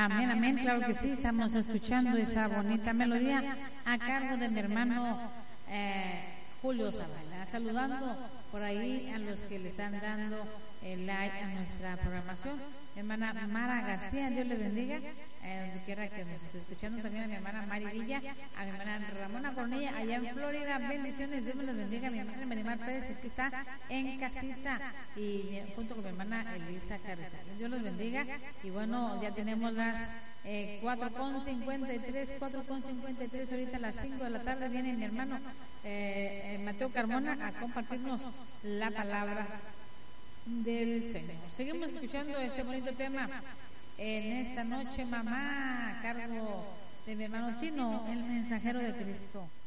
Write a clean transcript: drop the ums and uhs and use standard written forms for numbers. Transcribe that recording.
Amén, amén, claro que sí, estamos escuchando esa bonita melodía a cargo de mi hermano Julio Zavala, saludando por ahí a los que le están dando el like a nuestra programación. Mi hermana Mara García, Dios le bendiga, donde quiera que nos esté escuchando, también a mi hermana Mari Villa, a mi hermana Ramona Cornella, allá en Florida, bendiciones, Dios me los bendiga, a mi hermana Marimar Pérez, que está en casita, y junto con mi hermana Elisa Carrizales, Dios los bendiga, y bueno, ya tenemos las 4:53, ahorita a las 5 de la tarde viene mi hermano Mateo Carmona a compartirnos la palabra del Señor. Seguimos escuchando este bonito tema en esta noche, mamá, a cargo de mi hermano Tino, el mensajero de Cristo.